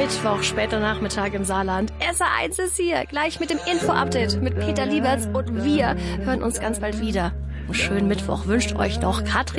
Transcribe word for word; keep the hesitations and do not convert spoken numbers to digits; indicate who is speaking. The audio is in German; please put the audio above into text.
Speaker 1: Mittwoch, später Nachmittag im Saarland. S R eins ist hier, gleich mit dem Info-Update mit Peter Lieberts und wir hören uns ganz bald wieder. Einen schönen Mittwoch wünscht euch noch Katrin